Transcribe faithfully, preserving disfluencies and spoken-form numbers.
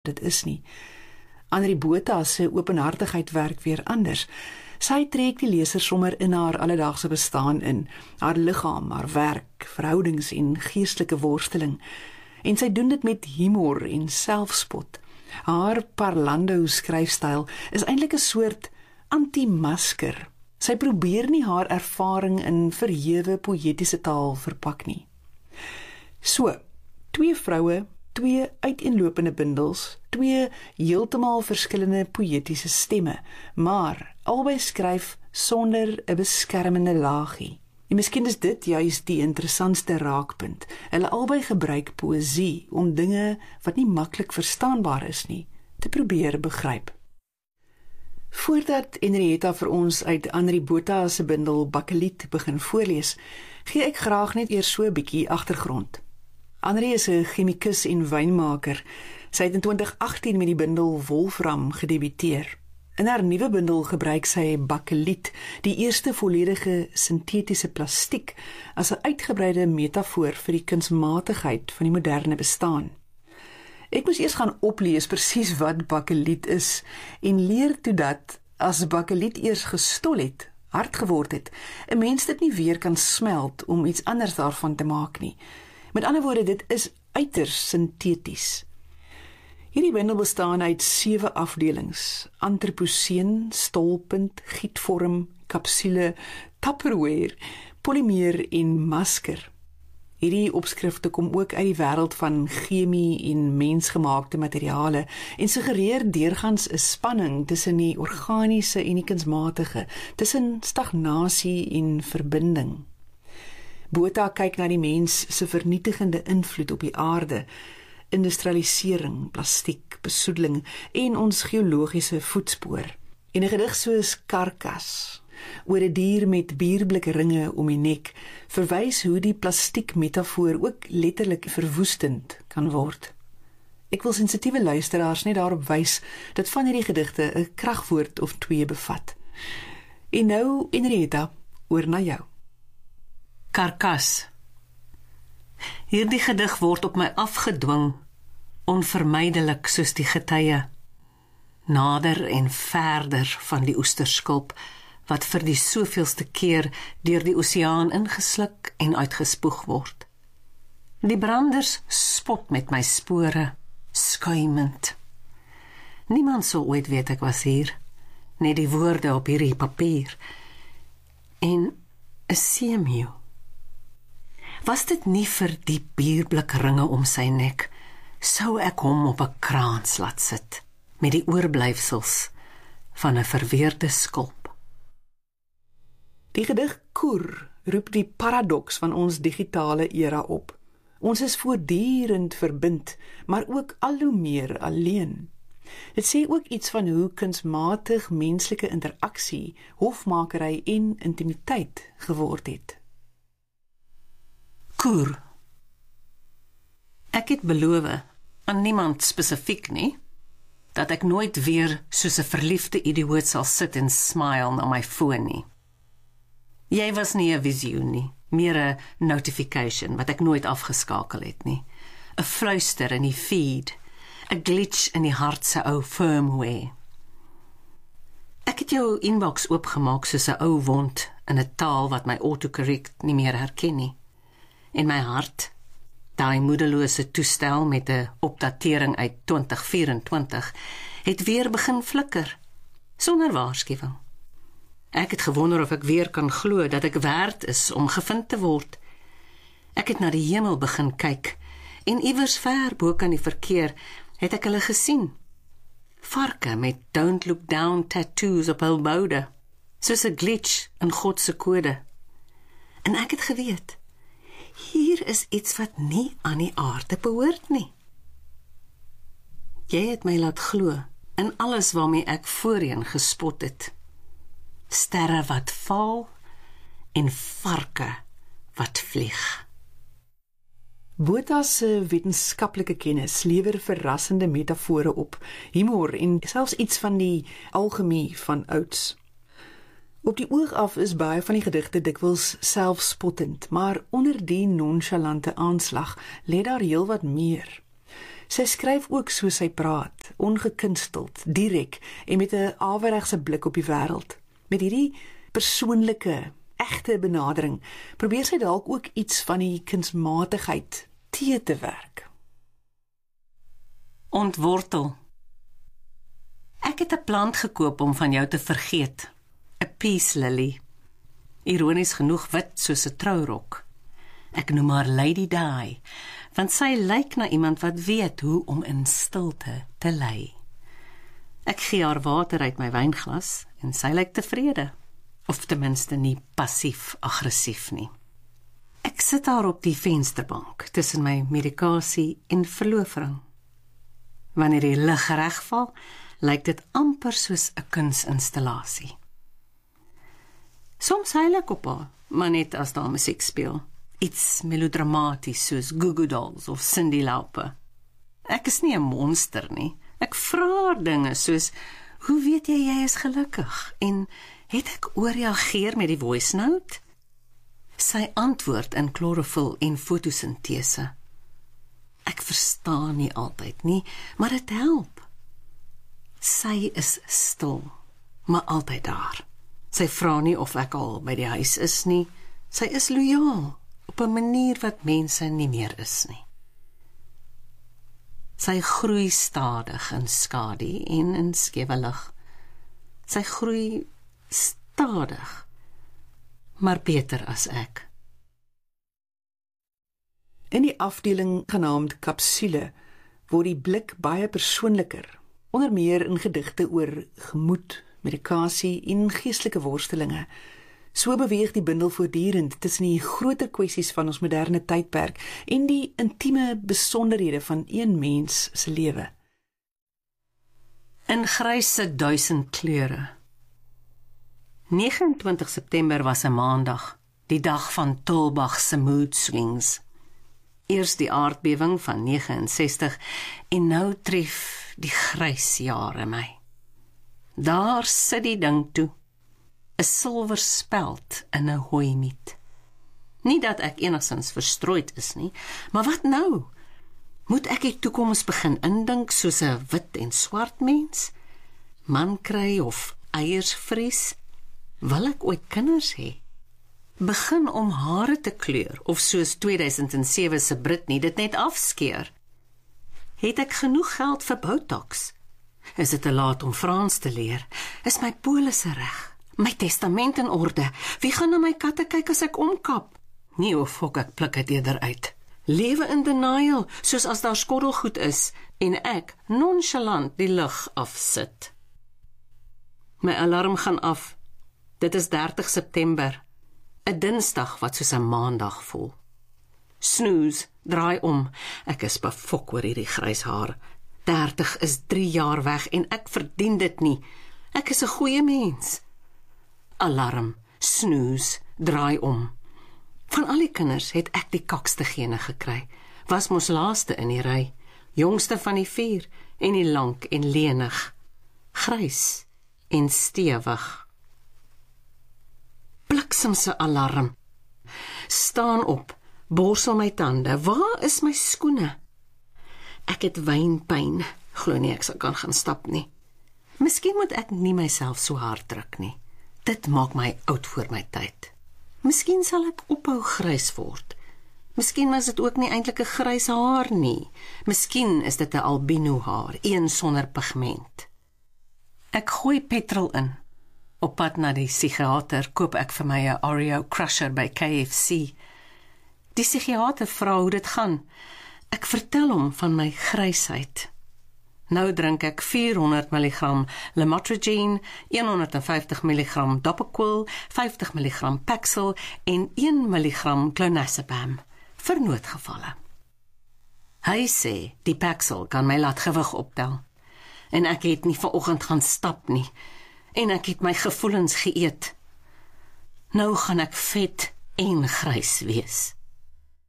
dit is nie. Anri Botha se openhartigheid werk weer anders. Sy trek die leser sommer in haar alledaagse bestaan in, haar liggaam, haar werk, verhoudings en geestelike worsteling. En sy doen dit met humor en selfspot. Haar parlando skryfstyl is eintlik 'n soort anti-masker. Sy probeer nie haar ervaring in verhewe poëtiese taal verpak nie. So, twee vroue, twee uiteenlopende bundels, twee heeltemal verskillende poëtiese stemme, maar albei skryf sonder 'n beskermende laagie. En miskien is dit juis die interessantste raakpunt. Hulle albei gebruik poësie om dinge wat nie maklik verstaanbaar is nie, te probeer begryp. Voordat Henrietta vir ons uit Anri Botha se bundel Bakkeliet begin voorlees, gee ek graag net eers so 'n bietjie agtergrond. Anri is 'n chemikus en wynmaker. Sy het in twintig agttien met die bundel Wolfram gedebuteer. In haar nuwe bundel gebruik sy bakkeliet, die eerste volledige sintetiese plastiek, as 'n uitgebreide metafoor vir die kunsmatigheid van die moderne bestaan. Ek moes eers gaan oplees presies wat bakkeliet is en leer toe dat, as bakkeliet eers gestol het, hard geword het, 'n mens dit nie weer kan smelt om iets anders daarvan te maak nie. Met ander woorde, dit is uiters sinteties. Hierdie bundel bestaan uit sewe afdelings: antroposeen, stolpunt, gietvorm, kapsule, tupperware, polymeer en masker. Hierdie opskrifte kom ook uit die wêreld van chemie en mensgemaakte materiale en suggereer deurgangs 'n spanning tussen die organiese en die kunsmatige, tussen stagnasie en verbinding. Botha kyk na die mens se vernietigende invloed op die aarde, industrialisering, plastiek, besoedeling en ons geologiese voetspoor. En 'n gedig soos Karkas, oor 'n dier met bierblikke om die nek, verwys hoe die plastiek metafoor ook letterlik verwoestend kan word. Ek wil sensitiewe luisteraars net daarop wys dat van hierdie gedigte 'n kragwoord of twee bevat. En nou, Henrietta, oor na jou. Karkas. Hierdie gedig word op my afgedwing, onvermydelik soos die getye. Nader en verder van die oesterskulp, wat vir die soveelste keer deur die oseaan ingesluk en uitgespoeg word. Die branders spot met my spore, skuimend. Niemand sal ooit weet ek was hier, net die woorde op hierdie papier. En 'n seemeeu. Was dit nie vir die bierblikringe om sy nek, sou ek hom op 'n kraans laat sit, met die oorblyfsels van 'n verweerde skulp. Die gedig Koer roep die paradoks van ons digitale era op. Ons is voortdurend verbind, maar ook al hoe meer alleen. Dit sê ook iets van hoe kunsmatig menslike interaksie, hofmakery en intimiteit geword het. Koer. Ek het beloof, aan niemand spesifiek nie, dat ek nooit weer soos 'n verliefde idioot sal sit en smile na my foon nie. Jy was nie 'n visioen nie, meer 'n notification wat ek nooit afgeskakel het nie. 'n Fluister in die feed, 'n glitch in die hart se ou firmware. Ek het jou inbox oopgemaak soos 'n ou wond in 'n taal wat my autocorrect nie meer herken nie. En my hart, daai moedelose toestel met 'n opdatering uit twintig vyf-en-twintig, het weer begin flikker, sonder waarskuwing. Ek het gewonder of ek weer kan glo dat ek werd is om gevind te word. Ek het na die hemel begin kyk, en iewers ver bo kan die verkeer het ek hulle gesien. Varke met Don't Look Down tattoos op hul boude, soos 'n glitch in God se kode. En ek het geweet, hier is iets wat nie aan die aarde behoort nie. Jy het my laat glo in alles waarmee ek voorheen gespot het. Sterre wat val en varke wat vlieg. Botha se wetenskaplike kennis lewer verrassende metafore op, humor en selfs iets van die algemie van ouds. Op die oog af is baie van die gedigte dikwels selfspottend, maar onder die nonchalante aanslag lê daar heel wat meer. Sy skryf ook soos sy praat, ongekunsteld, direk en met 'n awerregse blik op die wêreld. Met hierdie persoonlike, egte benadering probeer sy dalk ook iets van die kunsmatigheid te te werk. Ontwortel. Ek het 'n plant gekoop om van jou te vergeet. 'n Peace lily. Ironies genoeg wit soos 'n trourok. Ek noem haar Lady Di, want sy lyk na iemand wat weet hoe om in stilte te lei. Ek gee haar water uit my wynglas en sy lyk tevrede, of ten minste nie passief-aggressief nie. Ek sit daar op die vensterbank tussen my medikasie en verloofring. Wanneer die lig regval, lyk dit amper soos 'n kunsinstallasie. Soms huil ek op haar, maar net as daar musiek speel. Iets melodramaties soos Goo Goo Dolls of Cyndi Lauper. Ek is nie 'n monster nie. Ek vra dinge soos, hoe weet jy jy is gelukkig? En het ek ooreageer met die voice note? Sy antwoord in klorofil en fotosintese. Ek verstaan nie altyd nie, maar dit help. Sy is stil, maar altyd daar. Sy vra nie of ek al by die huis is nie. Sy is lojaal, op 'n manier wat mense nie meer is nie. Sy groei stadig in skadu en in skewe lig. Sy groei stadig, maar beter as ek. In die afdeling genaamd kapsule word die blik baie persoonliker, onder meer in gedigte oor gemoed, medikasie en geestelike worstelinge. So beweeg die bundel voortdurend tussen die groter kwessies van ons moderne tydperk en die intieme besonderhede van een mens se lewe. In gryse duisend kleure. nege en twintig September was 'n maandag, die dag van Tulbach se mood swings. Eers die aardbewing van nege en sestig en nou tref die grys jare my. Daar sit die ding toe, 'n silwer speld in 'n hooimiet. Nie dat ek enigstens verstrooid is nie, maar wat nou? Moet ek die toekoms begin indink soos 'n wit en swart mens? Man kry of eiers vries? Wil ek ooit kinders hê? Begin om hare te kleur of soos tweeduisend sewe se Britney dit net afskeer? Het ek genoeg geld vir Botox? Is dit te laat om Frans te leer? Is my polisse reg? My testament in orde? Wie gaan na my katte kyk as ek omkap? Nee, of fok ek pluk het eerder uit. Lewe in denial, soos as daar skottelgoed is en ek nonchalant die lug afsit. My alarm gaan af. Dit is dertig September, 'n Dinsdag wat soos 'n maandag voel. Snooze, draai om. Ek is befok oor hierdie grys haar. dertig is drie jaar weg en ek verdien dit nie. Ek is 'n goeie mens. Alarm, snooze, draai om. Van al die kinders het ek die kakste gene gekry. Was mos laaste in die ry, jongste van die vier en die lank en lenig, grys en stewig. Bliksemse alarm. Staan op, borsel my tande. Waar is my skoene? Ek het wynpyn, glo nie ek sal kan gaan stap nie. Miskien moet ek nie myself so hard druk nie. Dit maak my oud voor my tyd. Miskien sal ek ophou grys word. Miskien was dit ook nie eintlik 'n grys haar nie. Miskien is dit 'n albino haar, een sonder pigment. Ek gooi petrol in. Op pad na die psigiater koop ek vir my 'n Oreo Crusher by K F C. Die psigiater vra hoe dit gaan. Ek vertel hom van my grysheid. Nou drink ek vierhonderd milligram Lamotrigine, honderdvyftig milligram Dopaquil, vyftig milligram Paxil en een milligram Clonazepam vir noodgevalle. Hy sê die Paxil kan my laat gewig optel. En ek het nie vanoggend gaan stap nie. En ek het my gevoelens geëet. Nou gaan ek vet en grys wees.